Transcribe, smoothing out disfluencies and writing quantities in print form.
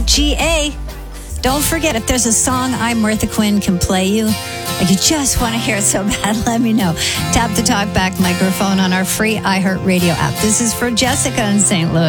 GA. Don't forget, if there's a song I, Martha Quinn, can play you, like you just want to hear it so bad, let me know. Tap the talkback microphone on our free iHeartRadio app. This is for Jessica in St. Louis.